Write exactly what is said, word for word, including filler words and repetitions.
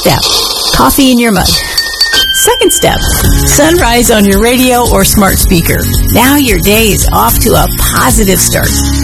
step, coffee in your mug. Second step, sunrise on your radio or smart speaker. Now your day is off to a positive start.